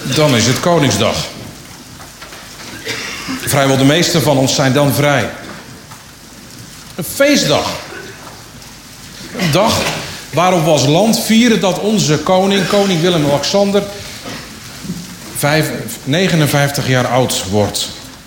Dan is het Koningsdag. Vrijwel de meesten van ons zijn dan vrij. Een feestdag. Een dag waarop we als land vieren dat onze koning Willem-Alexander 59 jaar oud wordt.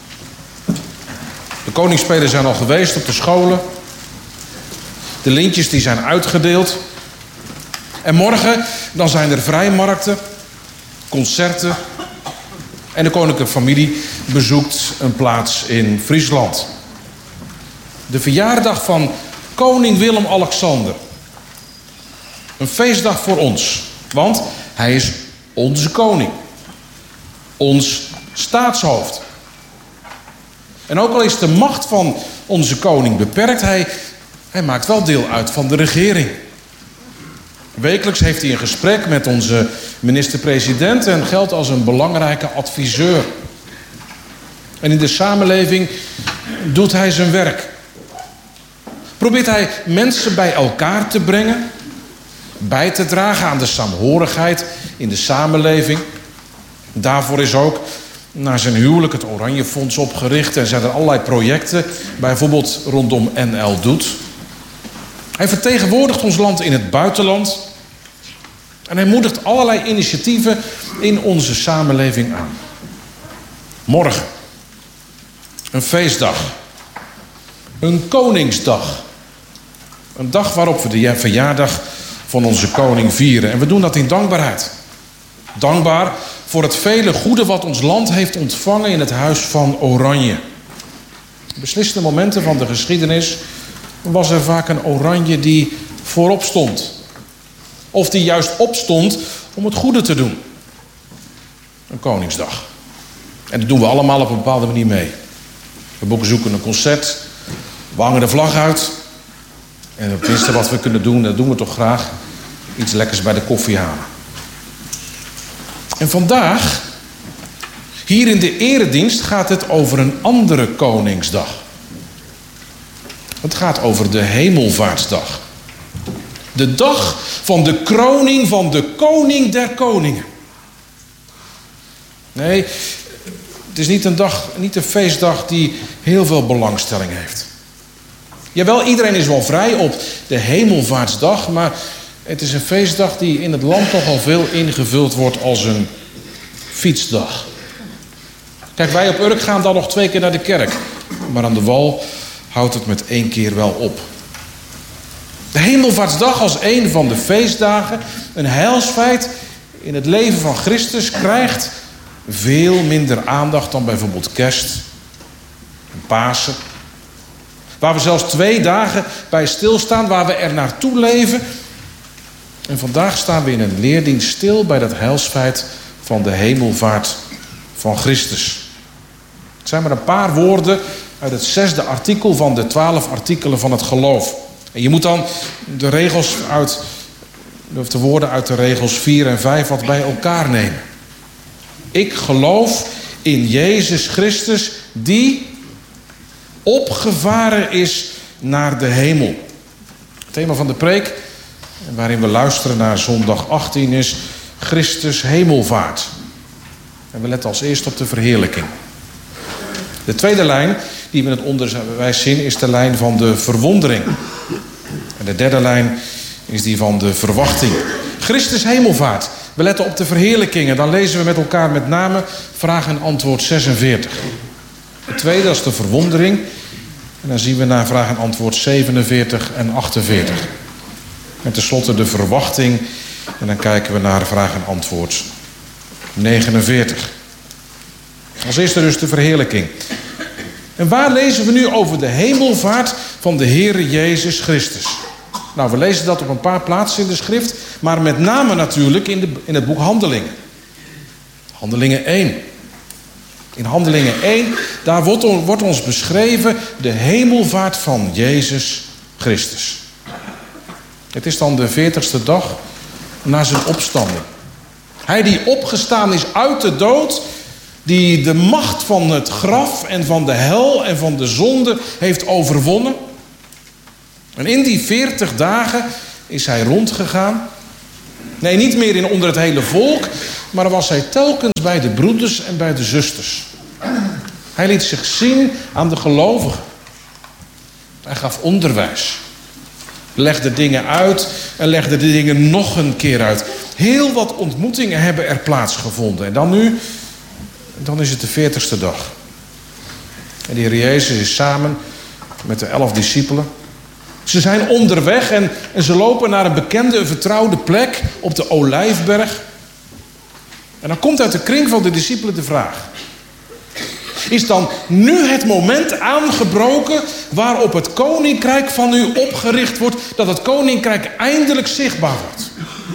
De koningsspelen zijn al geweest op de scholen. De lintjes die zijn uitgedeeld. En morgen dan zijn er vrijmarkten, concerten. En de koninklijke familie bezoekt een plaats in Friesland. De verjaardag van koning Willem-Alexander. Een feestdag voor ons. Want hij is onze koning. Ons staatshoofd. En ook al is de macht van onze koning beperkt, hij maakt wel deel uit van de regering. Wekelijks heeft hij een gesprek met onze minister-president en geldt als een belangrijke adviseur. En in de samenleving doet hij zijn werk. Probeert hij mensen bij elkaar te brengen, bij te dragen aan de saamhorigheid in de samenleving. Daarvoor is ook na zijn huwelijk het Oranje Fonds opgericht en zijn er allerlei projecten, bijvoorbeeld rondom NL Doet. Hij vertegenwoordigt ons land in het buitenland en hij moedigt allerlei initiatieven in onze samenleving aan. Morgen, een feestdag, een Koningsdag. Een dag waarop we de verjaardag van onze koning vieren. En we doen dat in dankbaarheid. Dankbaar voor het vele goede wat ons land heeft ontvangen in het Huis van Oranje. Op beslissende momenten van de geschiedenis was er vaak een oranje die voorop stond. Of die juist opstond om het goede te doen. Een Koningsdag. En dat doen we allemaal op een bepaalde manier mee. We bezoeken een concert. We hangen de vlag uit. En het minste wat we kunnen doen, dat doen we toch graag. Iets lekkers bij de koffie halen. En vandaag, hier in de eredienst, gaat het over een andere Koningsdag. Het gaat over de Hemelvaartsdag. De dag van de kroning van de koning der koningen. Nee, het is niet een feestdag die heel veel belangstelling heeft. Jawel, iedereen is wel vrij op de Hemelvaartsdag, maar het is een feestdag die in het land nogal veel ingevuld wordt als een fietsdag. Kijk, wij op Urk gaan dan nog 2 keer naar de kerk. Maar aan de Wal houdt het met 1 keer wel op. De Hemelvaartsdag als een van de feestdagen, een heilsfeit in het leven van Christus, krijgt veel minder aandacht dan bijvoorbeeld Kerst en Pasen. Waar we zelfs 2 dagen bij stilstaan, waar we er naartoe leven. En vandaag staan we in een leerdienst stil bij dat heilsfeit van de hemelvaart van Christus. Het zijn maar een paar woorden uit het 6e artikel van de 12 artikelen van het geloof. En je moet dan de woorden uit de regels 4 en 5 wat bij elkaar nemen. Ik geloof in Jezus Christus die opgevaren is naar de hemel. Het thema van de preek, waarin we luisteren naar zondag 18, is Christus hemelvaart. En we letten als eerst op de verheerlijking. De tweede lijn die we in het onderwijs zien is de lijn van de verwondering. En de derde lijn is die van de verwachting. Christus hemelvaart. We letten op de verheerlijking en dan lezen we met elkaar met name vraag en antwoord 46. Het tweede is de verwondering. En dan zien we naar vraag en antwoord 47 en 48. En tenslotte de verwachting. En dan kijken we naar vraag en antwoord 49. Als eerste dus de verheerlijking. En waar lezen we nu over de hemelvaart van de Heere Jezus Christus? Nou, we lezen dat op een paar plaatsen in de schrift. Maar met name natuurlijk in het boek Handelingen. Handelingen 1. In Handelingen 1, daar wordt ons beschreven de hemelvaart van Jezus Christus. Het is dan de 40ste dag na zijn opstanding. Hij die opgestaan is uit de dood, die de macht van het graf en van de hel en van de zonde heeft overwonnen. En in die 40 dagen is hij rondgegaan. Nee, niet meer onder het hele volk, maar was hij telkens bij de broeders en bij de zusters. Hij liet zich zien aan de gelovigen. Hij gaf onderwijs. Legde dingen uit en legde de dingen nog een keer uit. Heel wat ontmoetingen hebben er plaatsgevonden. En dan is het de 40ste dag. En de Heer Jezus is samen met de 11 discipelen. Ze zijn onderweg en ze lopen naar een bekende, een vertrouwde plek op de Olijfberg. En dan komt uit de kring van de discipelen de vraag: is dan nu het moment aangebroken waarop het koninkrijk van u opgericht wordt, dat het koninkrijk eindelijk zichtbaar wordt?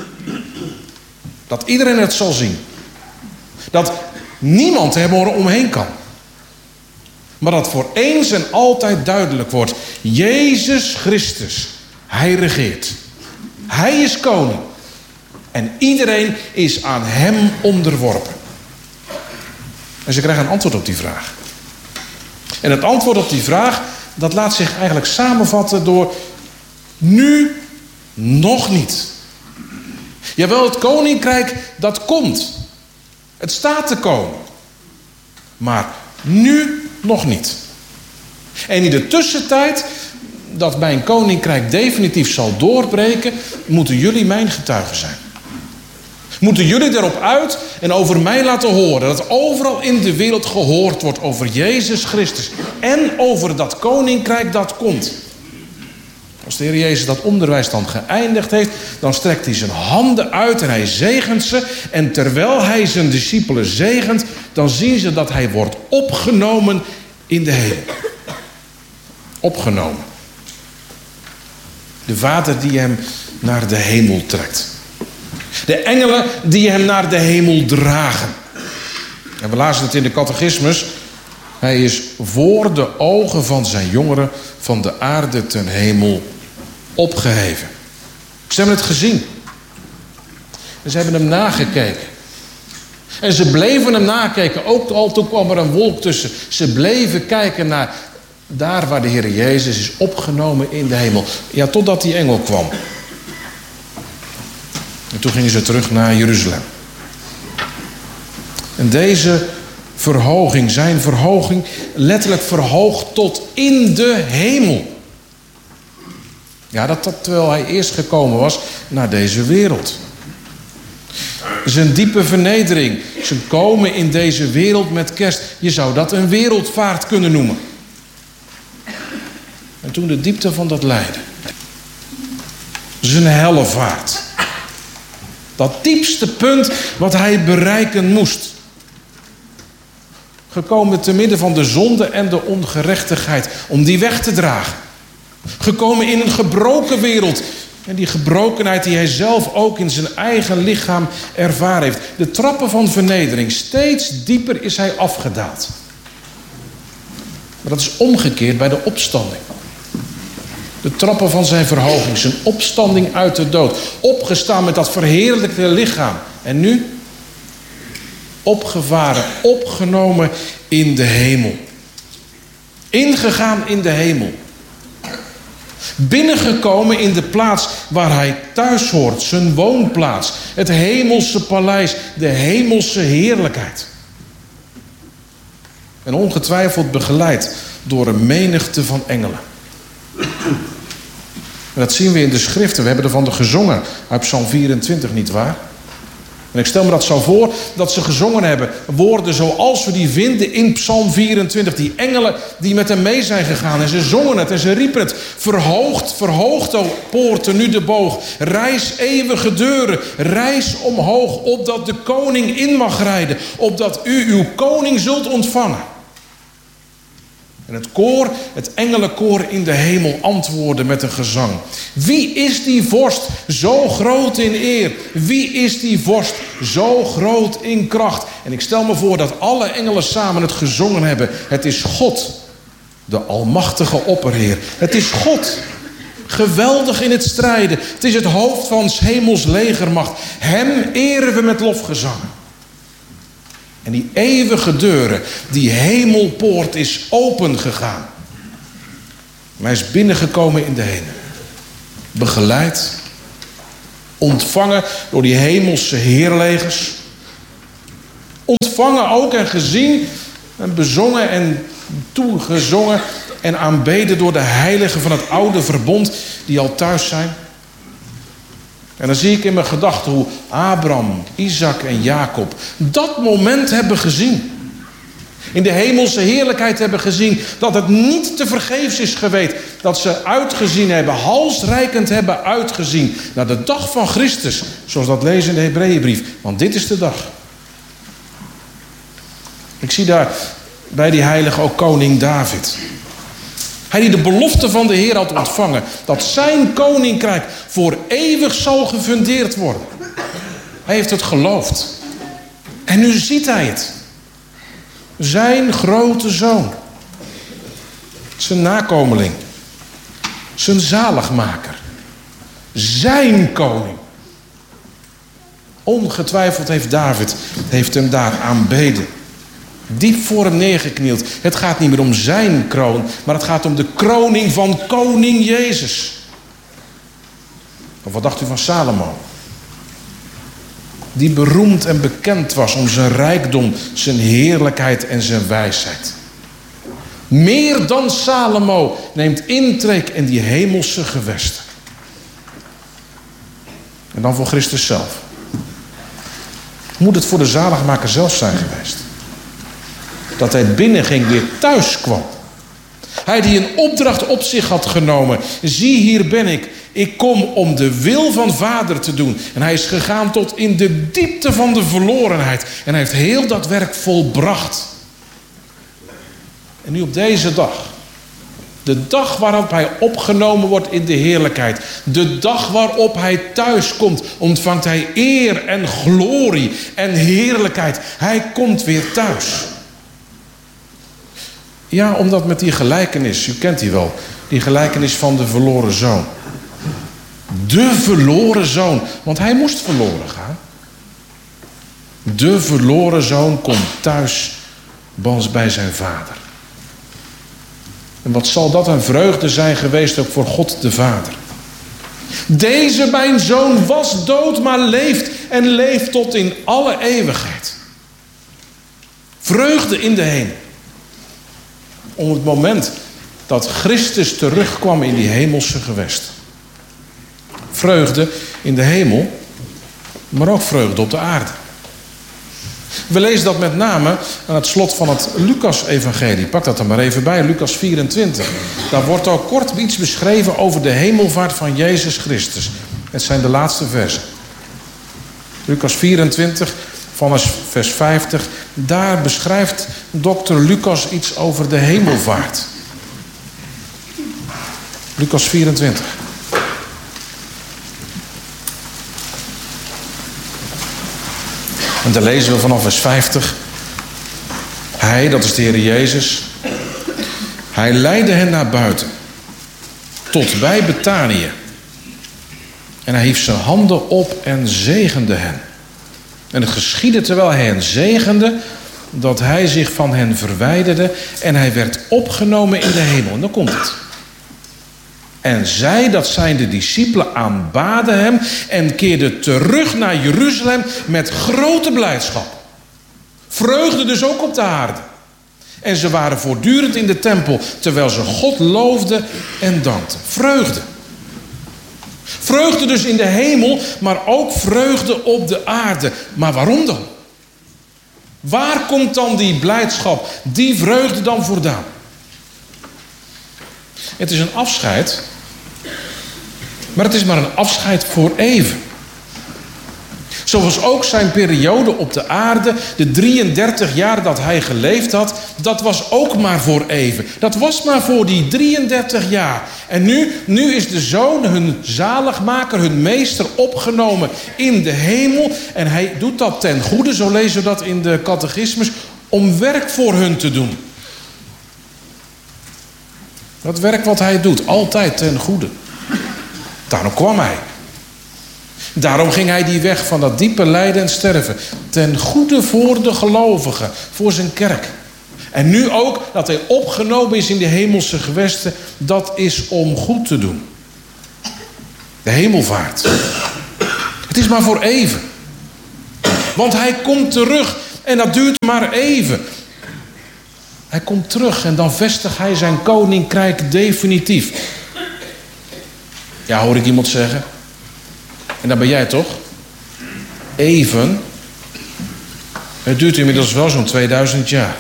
Dat iedereen het zal zien. Dat niemand er maar omheen kan. Maar dat voor eens en altijd duidelijk wordt: Jezus Christus, Hij regeert. Hij is koning. En iedereen is aan Hem onderworpen. En ze krijgen een antwoord op die vraag. En het antwoord op die vraag, dat laat zich eigenlijk samenvatten door: nu nog niet. Jawel, het koninkrijk dat komt. Het staat te komen. Maar nu nog niet. En in de tussentijd dat mijn koninkrijk definitief zal doorbreken, moeten jullie mijn getuigen zijn. Moeten jullie erop uit en over mij laten horen. Dat overal in de wereld gehoord wordt over Jezus Christus. En over dat koninkrijk dat komt. Als de Heer Jezus dat onderwijs dan geëindigd heeft, dan strekt hij zijn handen uit en hij zegent ze. En terwijl hij zijn discipelen zegent, dan zien ze dat hij wordt opgenomen in de hemel. Opgenomen. De Vader die hem naar de hemel trekt. De engelen die hem naar de hemel dragen. En we lazen het in de catechismus. Hij is voor de ogen van zijn jongeren van de aarde ten hemel opgeheven. Ze hebben het gezien. En ze hebben hem nagekeken. En ze bleven hem nakijken. Ook al toen kwam er een wolk tussen. Ze bleven kijken naar daar waar de Heer Jezus is opgenomen in de hemel. Ja, totdat die engel kwam. En toen gingen ze terug naar Jeruzalem. En deze verhoging, zijn verhoging, letterlijk verhoogd tot in de hemel. Ja, dat terwijl hij eerst gekomen was naar deze wereld. Zijn diepe vernedering, zijn komen in deze wereld met kerst. Je zou dat een wereldvaart kunnen noemen. En toen de diepte van dat lijden. Zijn hellevaart. Dat diepste punt wat hij bereiken moest. Gekomen te midden van de zonde en de ongerechtigheid. Om die weg te dragen. Gekomen in een gebroken wereld. En die gebrokenheid die hij zelf ook in zijn eigen lichaam ervaren heeft. De trappen van vernedering. Steeds dieper is hij afgedaald. Maar dat is omgekeerd bij de opstanding. De trappen van zijn verhoging. Zijn opstanding uit de dood. Opgestaan met dat verheerlijkte lichaam. En nu? Opgevaren. Opgenomen in de hemel. Ingegaan in de hemel. Binnengekomen in de plaats waar hij thuis hoort. Zijn woonplaats. Het hemelse paleis. De hemelse heerlijkheid. En ongetwijfeld begeleid door een menigte van engelen. En dat zien we in de schriften. We hebben ervan gezongen uit Psalm 24, nietwaar? En ik stel me dat zo voor dat ze gezongen hebben. Woorden zoals we die vinden in Psalm 24. Die engelen die met hem mee zijn gegaan. En ze zongen het en ze riepen het. Verhoogd, verhoogd, o poorten, nu de boog. Rijs eeuwige deuren. Rijs omhoog, opdat de koning in mag rijden. Opdat u uw koning zult ontvangen. En het koor, het engelenkoor in de hemel antwoordde met een gezang. Wie is die vorst zo groot in eer? Wie is die vorst zo groot in kracht? En ik stel me voor dat alle engelen samen het gezongen hebben. Het is God, de almachtige opperheer. Het is God, geweldig in het strijden. Het is het hoofd van 's hemels legermacht. Hem eren we met lofgezangen. En die eeuwige deuren, die hemelpoort is opengegaan. En hij is binnengekomen in de hemel. Begeleid. Ontvangen door die hemelse heerlegers. ontvangen ook en gezien en bezongen en toegezongen en aanbeden door de heiligen van het oude verbond die al thuis zijn. En dan zie ik in mijn gedachten hoe Abraham, Isaac en Jacob dat moment hebben gezien. In de hemelse heerlijkheid hebben gezien dat het niet te vergeefs is geweest. Dat ze uitgezien hebben, halsreikend hebben uitgezien naar de dag van Christus. Zoals dat lezen in de Hebreeënbrief. Want dit is de dag. Ik zie daar bij die heilige ook koning David. Hij die de belofte van de Heer had ontvangen. Dat zijn koninkrijk voor eeuwig zal gefundeerd worden. Hij heeft het geloofd. En nu ziet hij het. Zijn grote zoon. Zijn nakomeling. Zijn zaligmaker. Zijn koning. Ongetwijfeld heeft David hem daar aanbeden. Diep voor hem neergeknield. Het gaat niet meer om zijn kroon, maar het gaat om de kroning van koning Jezus. Of wat dacht u van Salomo? Die beroemd en bekend was om zijn rijkdom, zijn heerlijkheid en zijn wijsheid. Meer dan Salomo neemt intrek in die hemelse gewesten. En dan voor Christus zelf. Moet het voor de zaligmaker zelf zijn geweest? Dat hij binnenging, weer thuis kwam. Hij die een opdracht op zich had genomen. Zie, hier ben ik. Ik kom om de wil van Vader te doen. En hij is gegaan tot in de diepte van de verlorenheid. En hij heeft heel dat werk volbracht. En nu op deze dag. De dag waarop hij opgenomen wordt in de heerlijkheid. De dag waarop hij thuis komt. Ontvangt hij eer en glorie en heerlijkheid. Hij komt weer thuis. Ja, omdat met die gelijkenis, u kent die wel. Die gelijkenis van de verloren zoon. De verloren zoon. Want hij moest verloren gaan. De verloren zoon komt thuis bij zijn vader. En wat zal dat een vreugde zijn geweest ook voor God de Vader. Deze mijn zoon was dood, maar leeft en leeft tot in alle eeuwigheid. Vreugde in de hemel. Om het moment dat Christus terugkwam in die hemelse gewesten. Vreugde in de hemel, maar ook vreugde op de aarde. We lezen dat met name aan het slot van het Lucas-evangelie. Pak dat er maar even bij, Lucas 24. Daar wordt ook kort iets beschreven over de hemelvaart van Jezus Christus. Het zijn de laatste versen. Lucas 24, van vers 50. Daar beschrijft dokter Lucas iets over de hemelvaart. Lucas 24. En daar lezen we vanaf vers 50. Hij, dat is de Heer Jezus. Hij leidde hen naar buiten. Tot bij Betanië. En hij hief zijn handen op en zegende hen. En het geschiedde terwijl hij hen zegende, dat hij zich van hen verwijderde en hij werd opgenomen in de hemel. En dan komt het. En zij, dat zijn de discipelen, aanbaden hem en keerden terug naar Jeruzalem met grote blijdschap. Vreugde dus ook op de aarde. En ze waren voortdurend in de tempel, terwijl ze God loofden en dankten. Vreugde. Vreugde dus in de hemel, maar ook vreugde op de aarde. Maar waarom dan? Waar komt dan die blijdschap, die vreugde dan vandaan? Het is een afscheid, maar het is maar een afscheid voor even. Zoals ook zijn periode op de aarde, de 33 jaar dat hij geleefd had, dat was ook maar voor even. Dat was maar voor die 33 jaar. En nu is de zoon, hun zaligmaker, hun meester, opgenomen in de hemel. En hij doet dat ten goede, zo lezen we dat in de catechismus, om werk voor hun te doen. Dat werk wat hij doet, altijd ten goede. Daarom kwam hij. Daarom ging hij die weg van dat diepe lijden en sterven. Ten goede voor de gelovigen, voor zijn kerk. En nu ook dat hij opgenomen is in de hemelse gewesten, dat is om goed te doen. De hemelvaart. Het is maar voor even. Want hij komt terug En dat duurt maar even. Hij komt terug en dan vestigt hij zijn koninkrijk definitief. Ja, hoor ik iemand zeggen. En dan ben jij toch? Even. Het duurt inmiddels wel zo'n 2000 jaar.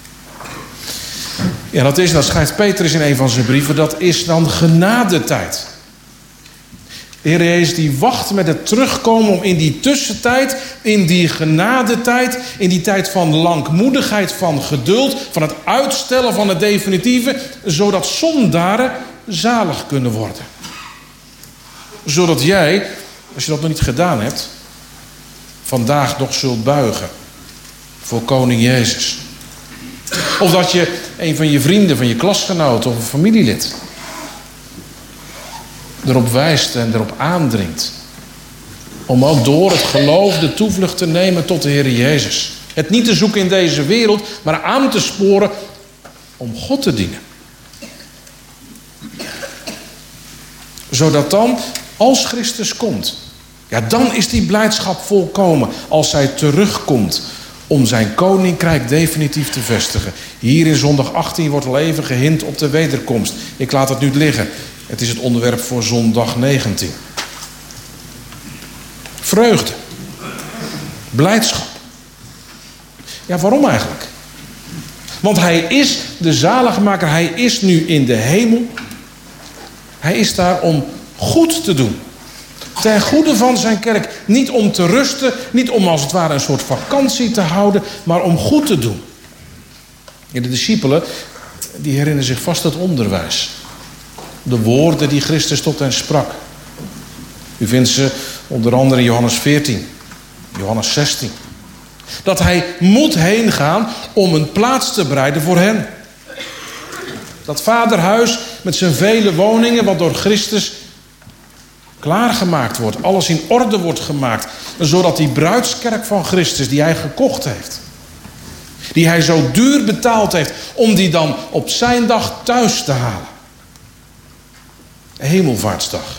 Ja, dat schrijft Petrus in een van zijn brieven, dat is dan genadetijd. De Heer Jezus die wacht met het terugkomen om in die tussentijd, in die genadetijd, in die tijd van langmoedigheid, van geduld, van het uitstellen van het definitieve, zodat zondaren zalig kunnen worden. Zodat jij, als je dat nog niet gedaan hebt, vandaag nog zult buigen voor koning Jezus. Of dat je een van je vrienden, van je klasgenoten of een familielid erop wijst en erop aandringt. Om ook door het geloof de toevlucht te nemen tot de Heer Jezus. Het niet te zoeken in deze wereld, maar aan te sporen om God te dienen. Zodat dan, als Christus komt, ja, dan is die blijdschap volkomen als hij terugkomt om zijn koninkrijk definitief te vestigen. Hier in zondag 18 wordt al even gehint op de wederkomst. Ik laat het nu liggen. Het is het onderwerp voor zondag 19. Vreugde. Blijdschap. Ja, waarom eigenlijk? Want hij is de zaligmaker. Hij is nu in de hemel. Hij is daar om goed te doen. Ten goede van zijn kerk. Niet om te rusten. Niet om als het ware een soort vakantie te houden. Maar om goed te doen. En de discipelen, die herinneren zich vast het onderwijs. De woorden die Christus tot hen sprak. U vindt ze onder andere in Johannes 14. Johannes 16. Dat hij moet heen gaan om een plaats te bereiden voor hen. Dat vaderhuis met zijn vele woningen, wat door Christus klaargemaakt wordt. Alles in orde wordt gemaakt. Zodat die bruidskerk van Christus, die hij gekocht heeft. Die hij zo duur betaald heeft. Om die dan op zijn dag thuis te halen. Hemelvaartsdag.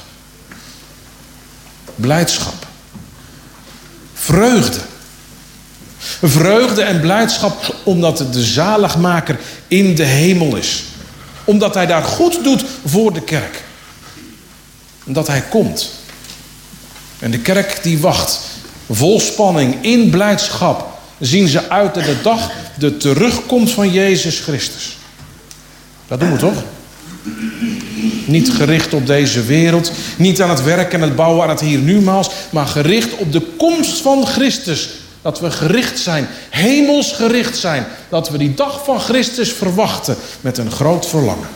Blijdschap. Vreugde. Vreugde en blijdschap omdat het de zaligmaker in de hemel is. Omdat hij daar goed doet voor de kerk. Omdat hij komt. En de kerk die wacht. Vol spanning, in blijdschap. Zien ze uit naar de dag de terugkomst van Jezus Christus. Dat doen we toch? Niet gericht op deze wereld. Niet aan het werk en het bouwen aan het hier-nu-maals. Maar gericht op de komst van Christus. Dat we gericht zijn. Hemels gericht zijn. Dat we die dag van Christus verwachten. Met een groot verlangen.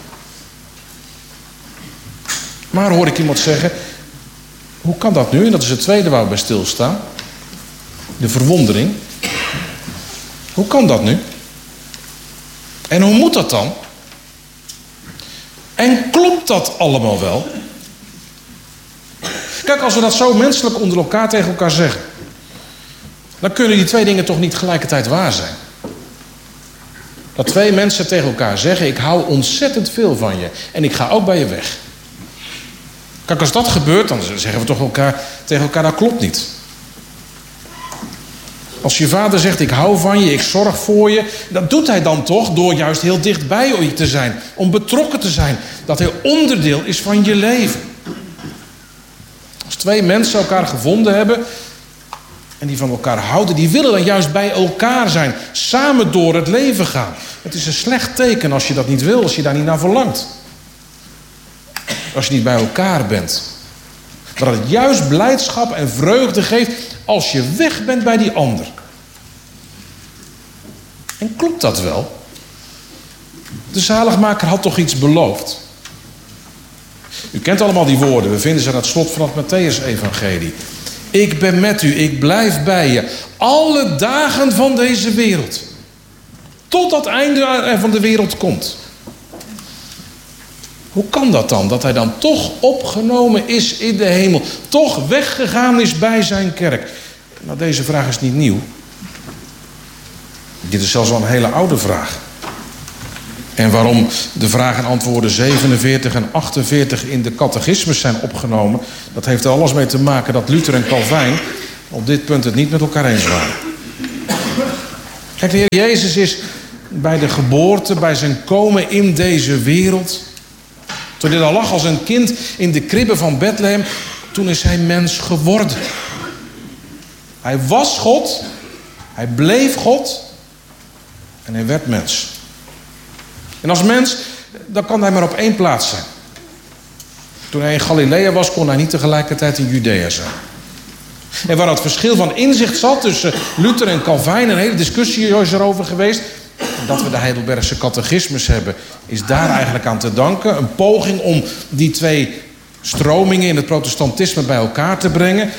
Maar hoor ik iemand zeggen. Hoe kan dat nu? En dat is het tweede waar we bij stilstaan. De verwondering. Hoe kan dat nu? En hoe moet dat dan? En klopt dat allemaal wel? Kijk, als we dat zo menselijk onder elkaar tegen elkaar zeggen, dan kunnen die twee dingen toch niet tegelijkertijd waar zijn. Dat twee mensen tegen elkaar zeggen, ik hou ontzettend veel van je en ik ga ook bij je weg. Kijk, als dat gebeurt, dan zeggen we toch tegen elkaar, dat klopt niet. Als je vader zegt, ik hou van je, ik zorg voor je, dat doet hij dan toch door juist heel dicht bij je te zijn. Om betrokken te zijn. Dat hij onderdeel is van je leven. Als twee mensen elkaar gevonden hebben en die van elkaar houden, die willen dan juist bij elkaar zijn. Samen door het leven gaan. Het is een slecht teken als je dat niet wil, als je daar niet naar verlangt. Als je niet bij elkaar bent. Maar dat het juist blijdschap en vreugde geeft als je weg bent bij die ander. En klopt dat wel? De zaligmaker had toch iets beloofd? U kent allemaal die woorden. We vinden ze aan het slot van het Mattheüs-evangelie. Ik ben met u, ik blijf bij je. Alle dagen van deze wereld. Tot dat einde van de wereld komt. Hoe kan dat dan? Dat hij dan toch opgenomen is in de hemel. Toch weggegaan is bij zijn kerk. Nou, deze vraag is niet nieuw. Dit is zelfs wel een hele oude vraag. En waarom de vragen en antwoorden 47 en 48 in de catechismus zijn opgenomen, dat heeft er alles mee te maken dat Luther en Calvijn op dit punt het niet met elkaar eens waren. Kijk, de Heer Jezus is bij de geboorte, bij zijn komen in deze wereld. Toen hij al lag als een kind in de kribbe van Bethlehem, toen is hij mens geworden. Hij was God, hij bleef God en hij werd mens. En als mens, dan kan hij maar op één plaats zijn. Toen hij in Galilea was, kon hij niet tegelijkertijd in Judea zijn. En waar het verschil van inzicht zat tussen Luther en Calvijn, een hele discussie is erover geweest. En dat we de Heidelbergse catechismus hebben, is daar eigenlijk aan te danken. Een poging om die twee stromingen in het protestantisme bij elkaar te brengen.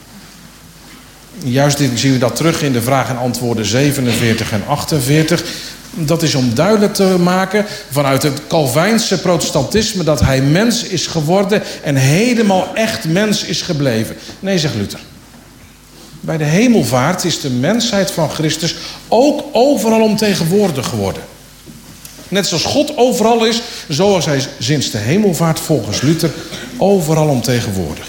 Juist zien we dat terug in de vraag en antwoorden 47 en 48. Dat is om duidelijk te maken vanuit het Calvijnse protestantisme dat hij mens is geworden en helemaal echt mens is gebleven. Nee, zegt Luther. Bij de hemelvaart is de mensheid van Christus ook overal omtegenwoordig geworden. Net zoals God overal is, zo is hij sinds de hemelvaart volgens Luther overal omtegenwoordig.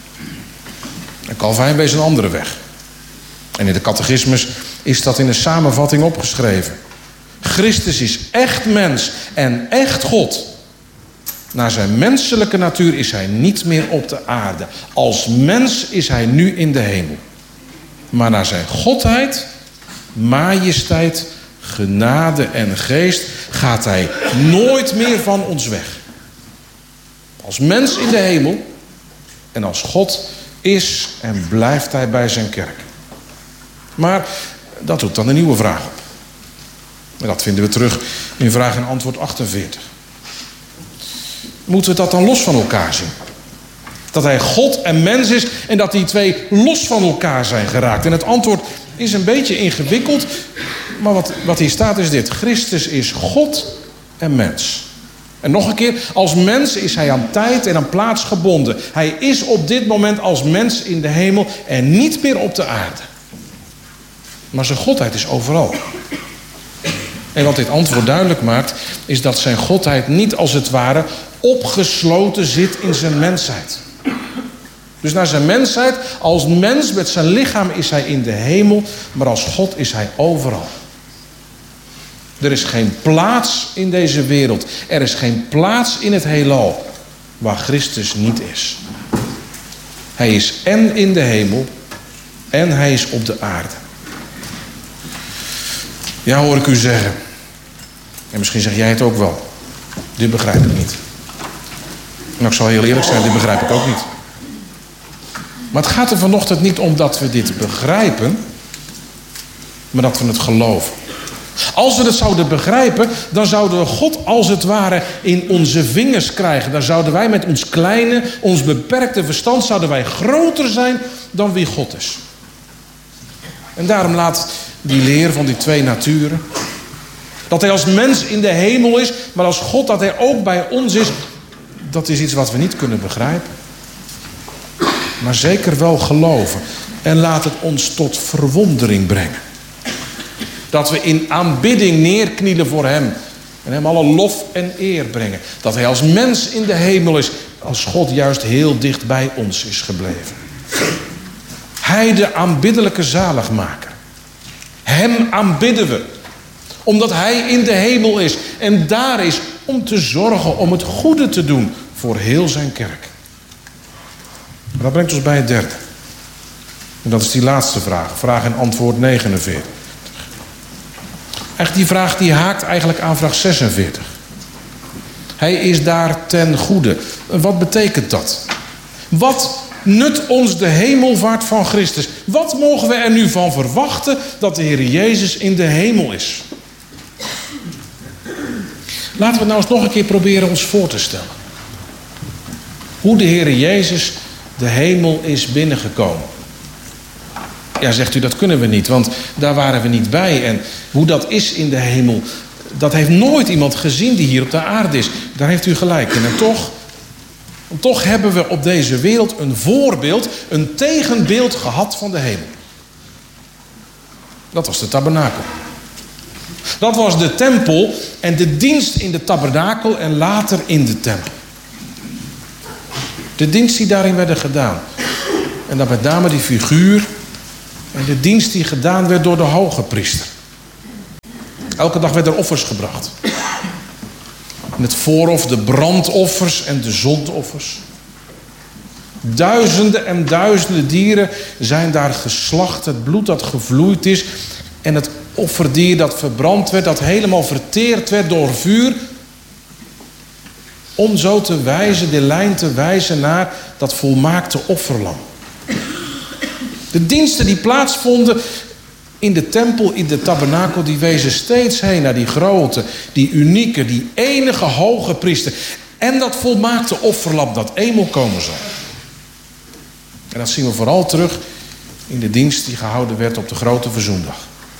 En Calvijn wees een andere weg. En in de catechismus is dat in een samenvatting opgeschreven. Christus is echt mens en echt God. Naar zijn menselijke natuur is hij niet meer op de aarde. Als mens is hij nu in de hemel. Maar naar zijn godheid, majesteit, genade en geest gaat hij nooit meer van ons weg. Als mens in de hemel en als God is en blijft hij bij zijn kerk. Maar dat roept dan een nieuwe vraag op. En dat vinden we terug in vraag en antwoord 48. Moeten we dat dan los van elkaar zien? Dat hij God en mens is en dat die twee los van elkaar zijn geraakt. En het antwoord is een beetje ingewikkeld. Maar wat hier staat is dit. Christus is God en mens. En nog een keer, als mens is hij aan tijd en aan plaats gebonden. Hij is op dit moment als mens in de hemel en niet meer op de aarde. Maar zijn godheid is overal. En wat dit antwoord duidelijk maakt, is dat zijn godheid niet als het ware opgesloten zit in zijn mensheid. Dus naar zijn mensheid, als mens met zijn lichaam is hij in de hemel, maar als God is hij overal. Er is geen plaats in deze wereld, er is geen plaats in het heelal waar Christus niet is. Hij is en in de hemel en hij is op de aarde. Ja, hoor ik u zeggen. En misschien zeg jij het ook wel. Dit begrijp ik niet. Nou, ik zal heel eerlijk zijn, dit begrijp ik ook niet. Maar het gaat er vanochtend niet om dat we dit begrijpen, maar dat we het geloven. Als we het zouden begrijpen, dan zouden we God als het ware in onze vingers krijgen. Dan zouden wij met ons kleine, ons beperkte verstand, zouden wij groter zijn dan wie God is. En daarom laat die leer van die twee naturen, dat hij als mens in de hemel is, maar als God dat hij ook bij ons is, dat is iets wat we niet kunnen begrijpen. Maar zeker wel geloven. En laat het ons tot verwondering brengen. Dat we in aanbidding neerknielen voor hem. En hem alle lof en eer brengen. Dat hij als mens in de hemel is. Als God juist heel dicht bij ons is gebleven. Hij de aanbiddelijke zaligmaker. Hem aanbidden we. Omdat hij in de hemel is. En daar is om te zorgen, om het goede te doen voor heel zijn kerk. Maar dat brengt ons bij het derde. En dat is die laatste vraag. Vraag en antwoord 49. Echt die vraag die haakt eigenlijk aan vraag 46. Hij is daar ten goede. Wat betekent dat? Wat nut ons de hemelvaart van Christus? Wat mogen we er nu van verwachten dat de Heer Jezus in de hemel is? Laten we nou eens nog een keer proberen ons voor te stellen. Hoe de Heer Jezus de hemel is binnengekomen. Ja, zegt u, dat kunnen we niet, want daar waren we niet bij. En hoe dat is in de hemel, dat heeft nooit iemand gezien die hier op de aarde is. Daar heeft u gelijk in. En toch hebben we op deze wereld een voorbeeld, een tegenbeeld gehad van de hemel. Dat was de tabernakel. Dat was de tempel en de dienst in de tabernakel en later in de tempel. De dienst die daarin werden gedaan. En dan met name die figuur en de dienst die gedaan werd door de hoge priester. Elke dag werden er offers gebracht. In het voorhof de brandoffers en de zondoffers. Duizenden en duizenden dieren zijn daar geslacht. Het bloed dat gevloeid is. En het offerdier dat verbrand werd, dat helemaal verteerd werd door vuur. Om zo te wijzen, de lijn te wijzen naar dat volmaakte offerlam. De diensten die plaatsvonden in de tempel, in de tabernakel, die wezen steeds heen naar die grote, die unieke, die enige hoge priester. En dat volmaakte offerlam dat eenmaal komen zal. En dat zien we vooral terug in de dienst die gehouden werd op de grote verzoendag.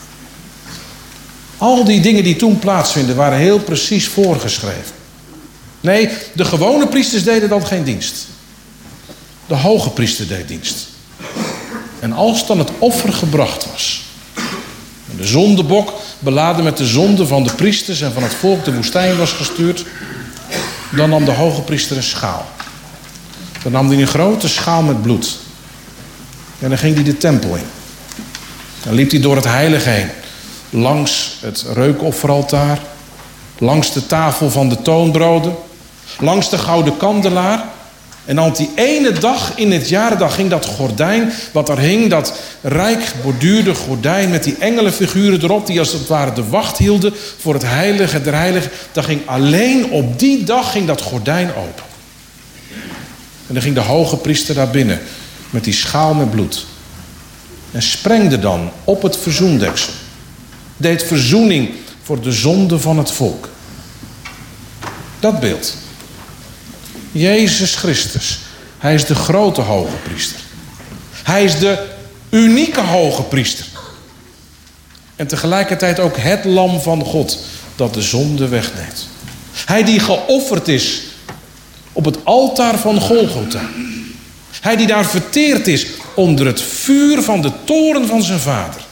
Al die dingen die toen plaatsvinden waren heel precies voorgeschreven. Nee, de gewone priesters deden dan geen dienst. De hoge priester deed dienst. En als dan het offer gebracht was, en de zondebok beladen met de zonde van de priesters en van het volk de woestijn was gestuurd, dan nam de hoge priester een schaal. Dan nam hij een grote schaal met bloed. En dan ging hij de tempel in. Dan liep hij door het heilige heen. Langs het reukofferaltaar. Langs de tafel van de toonbroden. Langs de gouden kandelaar. En op die ene dag in het jaar, dan ging dat gordijn wat er hing, dat rijk geborduurde gordijn met die engelenfiguren erop, die als het ware de wacht hielden voor het heilige der heiligen. Dan ging alleen op die dag ging dat gordijn open. En dan ging de hoge priester daar binnen met die schaal met bloed. En sprengde dan op het verzoendeksel. Deed verzoening voor de zonde van het volk. Dat beeld. Jezus Christus. Hij is de grote hoge priester. Hij is de unieke hoge priester. En tegelijkertijd ook het lam van God dat de zonde wegneemt. Hij die geofferd is op het altaar van Golgotha. Hij die daar verteerd is onder het vuur van de toorn van zijn vader.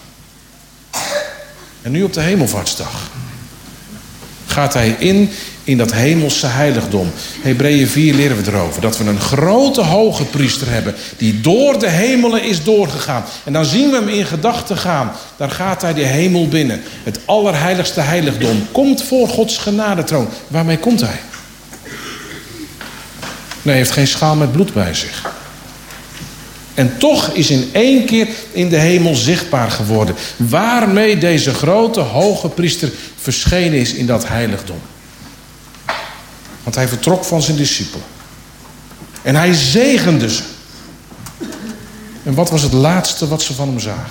En nu op de hemelvaartsdag gaat hij in dat hemelse heiligdom. Hebreeën 4 leren we erover. Dat we een grote hoge priester hebben die door de hemelen is doorgegaan. En dan zien we hem in gedachten gaan. Daar gaat hij de hemel binnen. Het allerheiligste heiligdom. Komt voor Gods genadetroon. Waarmee komt hij? Nee, hij heeft geen schaal met bloed bij zich. En toch is in één keer in de hemel zichtbaar geworden waarmee deze grote hoge priester verschenen is in dat heiligdom. Want hij vertrok van zijn discipelen. En hij zegende ze. En wat was het laatste wat ze van hem zagen?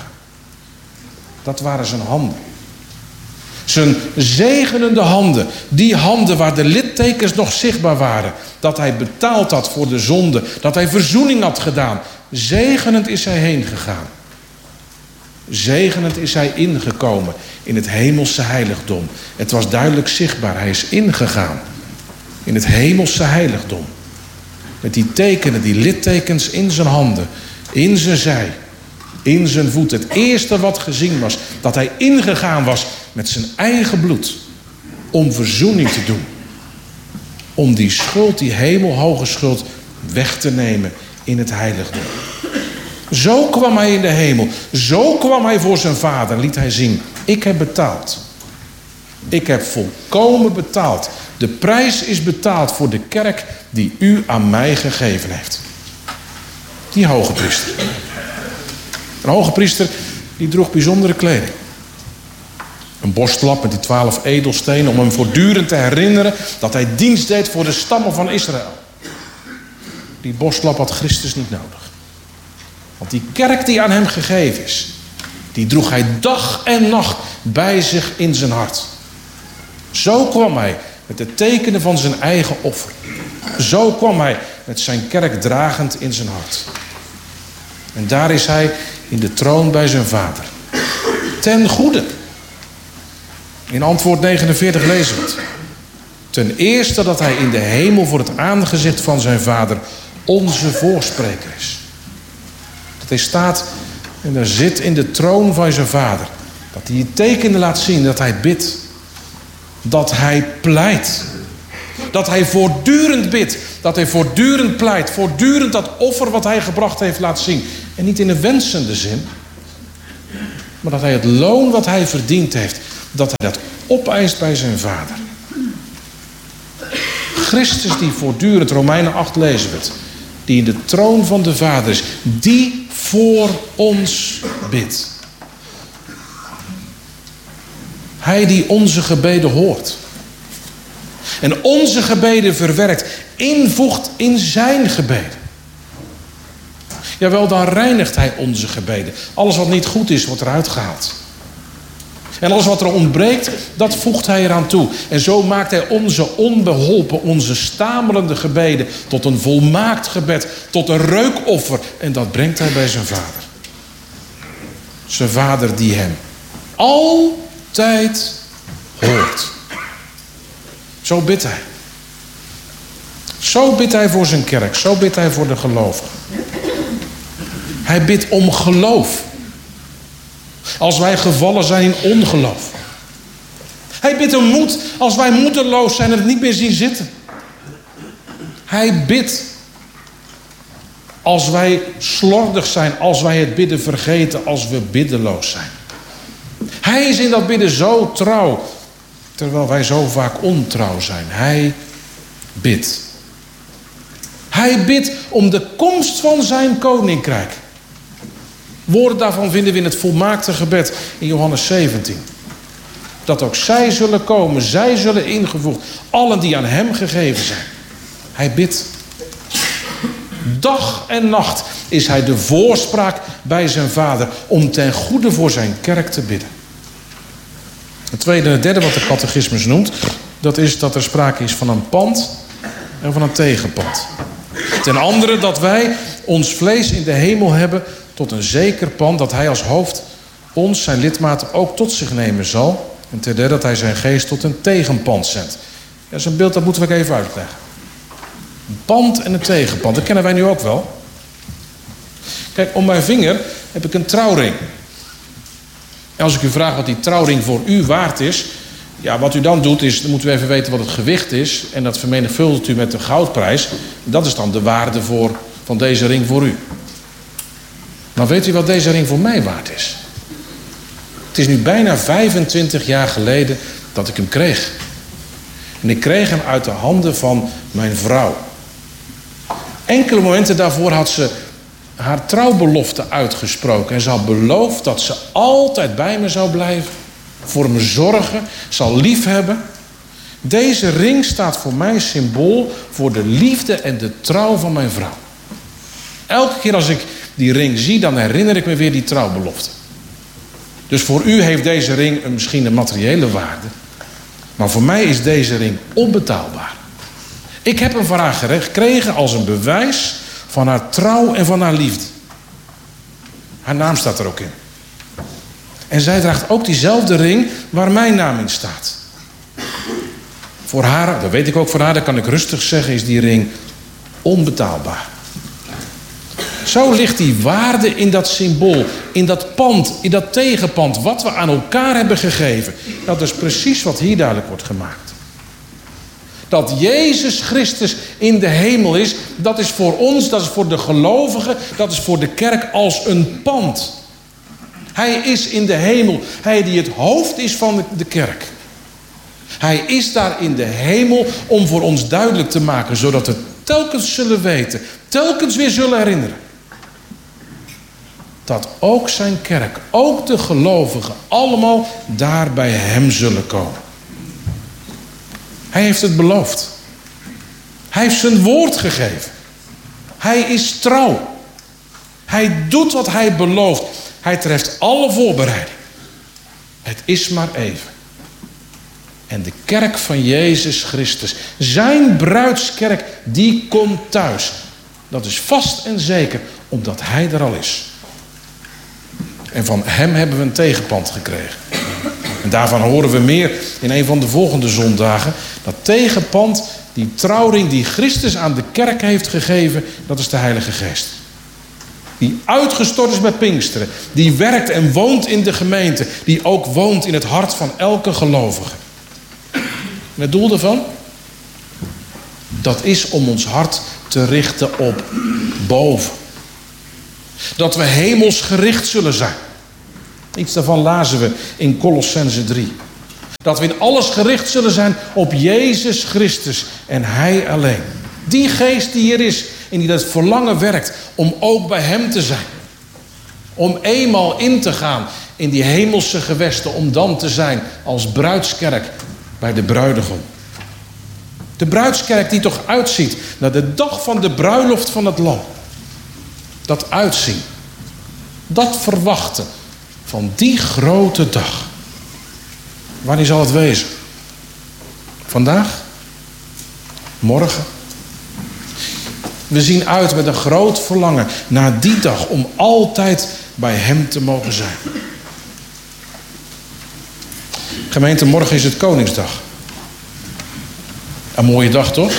Dat waren zijn handen. Zijn zegenende handen. Die handen waar de littekens nog zichtbaar waren. Dat hij betaald had voor de zonde. Dat hij verzoening had gedaan. Zegenend is hij heen gegaan. Zegenend is hij ingekomen in het hemelse heiligdom. Het was duidelijk zichtbaar. Hij is ingegaan in het hemelse heiligdom. Met die tekenen, die littekens in zijn handen, in zijn zij, in zijn voet. Het eerste wat gezien was, dat hij ingegaan was met zijn eigen bloed. Om verzoening te doen. Om die schuld, die hemelhoge schuld, weg te nemen in het heiligdom. Zo kwam hij in de hemel. Zo kwam hij voor zijn vader. Liet hij zien, ik heb betaald. Ik heb volkomen betaald. De prijs is betaald voor de kerk die u aan mij gegeven heeft. Die hoge priester. Een hoge priester die droeg bijzondere kleding. Een borstlap met die 12 edelstenen om hem voortdurend te herinneren dat hij dienst deed voor de stammen van Israël. Die borstlap had Christus niet nodig. Want die kerk die aan hem gegeven is, die droeg hij dag en nacht bij zich in zijn hart. Zo kwam hij met de tekenen van zijn eigen offer. Zo kwam hij met zijn kerk dragend in zijn hart. En daar is hij in de troon bij zijn vader. Ten goede. In antwoord 49 lezen we het. Ten eerste dat hij in de hemel voor het aangezicht van zijn vader onze voorspreker is. Dat hij staat en daar zit in de troon van zijn vader. Dat hij die tekenen laat zien, dat hij bidt. Dat hij pleit. Dat hij voortdurend bidt. Dat hij voortdurend pleit. Voortdurend dat offer wat hij gebracht heeft laat zien. En niet in een wensende zin. Maar dat hij het loon wat hij verdiend heeft. dat hij dat opeist bij zijn Vader. Christus die voortdurend, Romeinen 8 lezen we het, die in de troon van de Vader is, die voor ons bidt. Hij die onze gebeden hoort. En onze gebeden verwerkt, invoegt in zijn gebeden. Jawel, dan reinigt hij onze gebeden. Alles wat niet goed is, wordt eruit gehaald. En alles wat er ontbreekt, dat voegt hij eraan toe. En zo maakt hij onze onbeholpen, onze stamelende gebeden tot een volmaakt gebed, tot een reukoffer. En dat brengt hij bij zijn Vader. Zijn Vader die hem altijd hoort. Zo bidt hij. Zo bidt hij voor zijn kerk. Zo bidt hij voor de gelovigen. Hij bidt om geloof. Als wij gevallen zijn in ongeloof. Hij bidt om moed als wij moedeloos zijn en het niet meer zien zitten. Hij bidt als wij slordig zijn, als wij het bidden vergeten, als we biddeloos zijn. Hij is in dat bidden zo trouw, terwijl wij zo vaak ontrouw zijn. Hij bidt. Hij bidt om de komst van zijn koninkrijk. Woorden daarvan vinden we in het volmaakte gebed in Johannes 17. Dat ook zij zullen komen, zij zullen ingevoegd. Allen die aan hem gegeven zijn. Hij bidt. Dag en nacht is hij de voorspraak bij zijn Vader om ten goede voor zijn kerk te bidden. Het tweede en het derde wat de catechismus noemt, dat is dat er sprake is van een pand en van een tegenpand. Ten andere dat wij ons vlees in de hemel hebben tot een zeker pand, dat hij als hoofd ons, zijn lidmaten, ook tot zich nemen zal. En ten derde dat hij zijn geest tot een tegenpand zendt. Dat is een beeld dat moeten we even uitleggen. Een pand en een tegenpand, dat kennen wij nu ook wel. Kijk, om mijn vinger heb ik een trouwring. En als ik u vraag wat die trouwring voor u waard is, ja, wat u dan doet is, dan moeten we even weten wat het gewicht is. En dat vermenigvuldigt u met de goudprijs. Dat is dan de waarde van deze ring voor u. Maar weet u wat deze ring voor mij waard is? Het is nu bijna 25 jaar geleden dat ik hem kreeg. En ik kreeg hem uit de handen van mijn vrouw. Enkele momenten daarvoor had ze haar trouwbelofte uitgesproken. En ze had beloofd dat ze altijd bij me zou blijven. Voor me zorgen, zal liefhebben. Deze ring staat voor mij symbool voor de liefde en de trouw van mijn vrouw. Elke keer als ik die ring zie, dan herinner ik me weer die trouwbelofte. Dus voor u heeft deze ring misschien een materiële waarde. Maar voor mij is deze ring onbetaalbaar. Ik heb hem van haar gekregen als een bewijs van haar trouw en van haar liefde. Haar naam staat er ook in. En zij draagt ook diezelfde ring waar mijn naam in staat. Voor haar, dat weet ik ook voor haar, dat kan ik rustig zeggen, is die ring onbetaalbaar. Zo ligt die waarde in dat symbool, in dat pand, in dat tegenpand, wat we aan elkaar hebben gegeven. Dat is precies wat hier duidelijk wordt gemaakt. Dat Jezus Christus in de hemel is, dat is voor ons, dat is voor de gelovigen, dat is voor de kerk als een pand. Hij is in de hemel, hij die het hoofd is van de kerk. Hij is daar in de hemel om voor ons duidelijk te maken, zodat we telkens zullen weten, telkens weer zullen herinneren. Dat ook zijn kerk, ook de gelovigen, allemaal daar bij hem zullen komen. Hij heeft het beloofd. Hij heeft zijn woord gegeven. Hij is trouw. Hij doet wat hij belooft. Hij treft alle voorbereiding. Het is maar even. En de kerk van Jezus Christus, zijn bruidskerk, die komt thuis. Dat is vast en zeker, omdat hij er al is. En van hem hebben we een tegenpand gekregen. En daarvan horen we meer in een van de volgende zondagen. Dat tegenpand, die trouwring die Christus aan de kerk heeft gegeven, dat is de Heilige Geest. Die uitgestort is bij Pinksteren. Die werkt en woont in de gemeente. Die ook woont in het hart van elke gelovige. En het doel daarvan? Dat is om ons hart te richten op boven. Dat we hemelsgericht zullen zijn. Iets daarvan lazen we in Kolossenzen 3. Dat we in alles gericht zullen zijn op Jezus Christus en Hij alleen. Die geest die hier is en die dat verlangen werkt om ook bij Hem te zijn. Om eenmaal in te gaan in die hemelse gewesten. Om dan te zijn als bruidskerk bij de bruidegom. De bruidskerk die toch uitziet naar de dag van de bruiloft van het Lam. Dat uitzien. Dat verwachten van die grote dag. Wanneer zal het wezen? Vandaag? Morgen? We zien uit met een groot verlangen naar die dag om altijd bij Hem te mogen zijn. Gemeente, morgen is het Koningsdag. Een mooie dag, toch?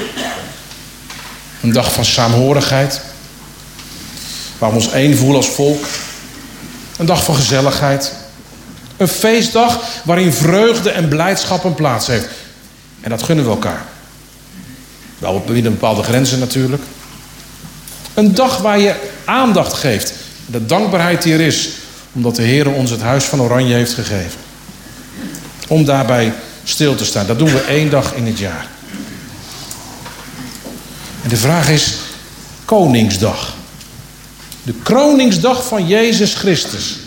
Een dag van saamhorigheid. Waar we ons één voelen als volk. Een dag van gezelligheid. Een feestdag waarin vreugde en blijdschap een plaats heeft. En dat gunnen we elkaar. Wel binnen bepaalde grenzen natuurlijk. Een dag waar je aandacht geeft. De dankbaarheid die er is. Omdat de Heer ons het huis van Oranje heeft gegeven. Om daarbij stil te staan. Dat doen we 1 dag in het jaar. En de vraag is, Koningsdag. De kroningsdag van Jezus Christus.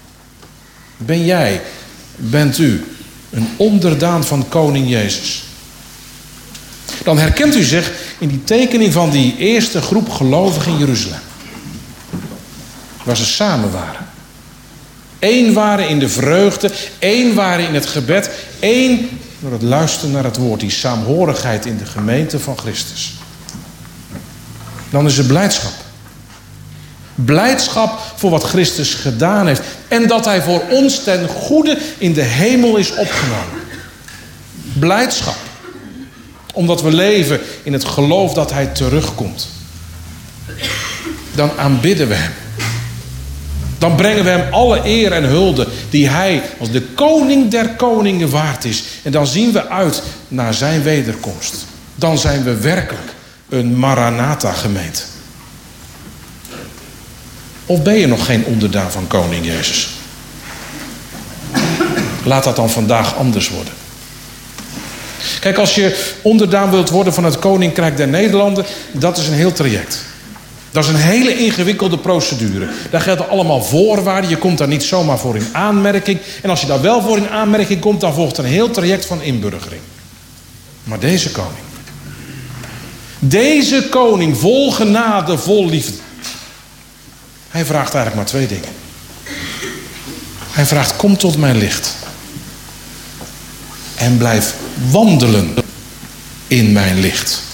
Bent u een onderdaan van koning Jezus? Dan herkent u zich in die tekening van die eerste groep gelovigen in Jeruzalem. Waar ze samen waren. Eén waren in de vreugde, één waren in het gebed, één door het luisteren naar het woord. Die saamhorigheid in de gemeente van Christus. Dan is er blijdschap. Blijdschap voor wat Christus gedaan heeft. En dat Hij voor ons ten goede in de hemel is opgenomen. Blijdschap. Omdat we leven in het geloof dat Hij terugkomt. Dan aanbidden we Hem. Dan brengen we Hem alle eer en hulde die Hij als de koning der koningen waard is. En dan zien we uit naar zijn wederkomst. Dan zijn we werkelijk een Maranatha gemeente. Of ben je nog geen onderdaan van koning Jezus? Laat dat dan vandaag anders worden. Kijk, als je onderdaan wilt worden van het Koninkrijk der Nederlanden, dat is een heel traject. Dat is een hele ingewikkelde procedure. Daar gelden allemaal voorwaarden. Je komt daar niet zomaar voor in aanmerking. En als je daar wel voor in aanmerking komt, dan volgt een heel traject van inburgering. Maar deze koning vol genade, vol liefde. Hij vraagt eigenlijk maar 2 dingen. Hij vraagt, kom tot mijn licht. En blijf wandelen in mijn licht.